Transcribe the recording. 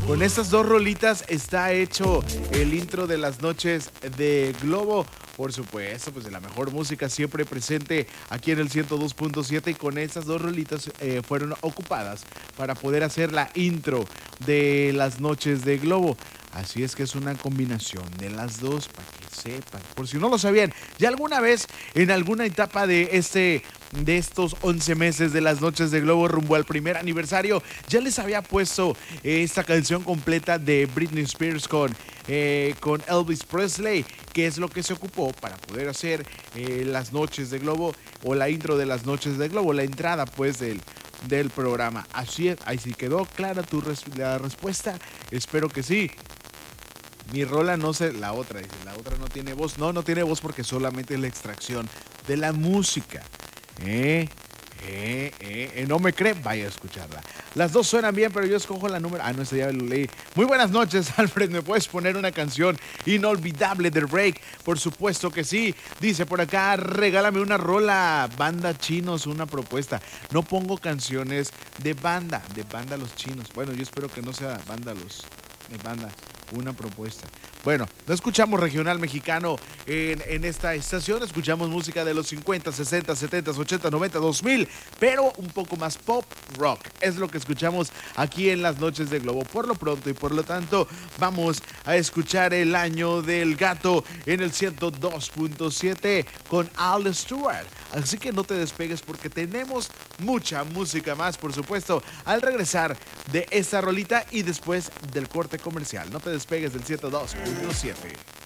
Con estas dos rolitas está hecho el intro de las noches de Globo. Por supuesto, pues de la mejor música siempre presente aquí en el 102.7 y con estas dos rolitas fueron ocupadas para poder hacer la intro de las noches de Globo. Así es que es una combinación de las dos para que sepan. Por si no lo sabían, ya alguna vez en alguna etapa de estos 11 meses de las noches de Globo rumbo al primer aniversario, ya les había puesto esta canción completa de Britney Spears con Elvis Presley, que es lo que se ocupó para poder hacer las noches de Globo o la intro de las noches de Globo, la entrada pues del programa. Así es, ahí sí quedó clara la respuesta, espero que sí. Mi rola no sé, la otra no tiene voz. No tiene voz porque solamente es la extracción de la música. ¿No me cree? Vaya a escucharla. Las dos suenan bien, pero yo escojo la número... no, esta ya lo leí. Muy buenas noches, Alfred. ¿Me puedes poner una canción inolvidable de Break? Por supuesto que sí. Dice por acá, regálame una rola. Banda Chinos, una propuesta. No pongo canciones de banda los chinos. Bueno, yo espero que no sea de banda. Una propuesta. Bueno, no escuchamos regional mexicano en esta estación, escuchamos música de los 50, 60, 70, 80, 90, 2000, pero un poco más pop rock. Es lo que escuchamos aquí en las noches de Globo. Por lo pronto y por lo tanto, vamos a escuchar El Año del Gato en el 102.7 con Al Stewart. Así que no te despegues porque tenemos mucha música más, por supuesto, al regresar de esta rolita y después del corte comercial. No te despegues del 102.7.